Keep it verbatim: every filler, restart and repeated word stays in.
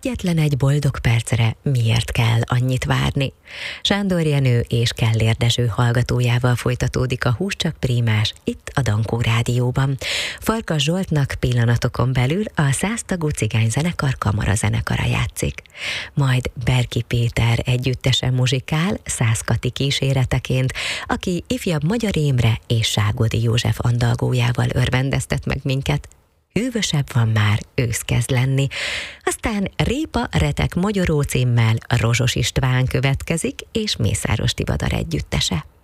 egyetlen egy boldog percre miért kell annyit várni? Sándor Jenő és Kellér Dezső hallgatójával folytatódik a Hús csak prímás itt a Dankó Rádióban. Farkas Zsoltnak pillanatokon belül a száztagú cigányzenekar kamarazenekara játszik. Majd Berki Péter együttesen muzsikál Szász Kati kíséreteként, aki ifjabb Magyar Émre és Ságodi József andalgójával örvendeztet meg minket. Hűvösebb van már, ősz kezd lenni. Aztán Répa, Retek, Mogyoró címmel Rozsos István következik, és Mészáros Tivadar együttese.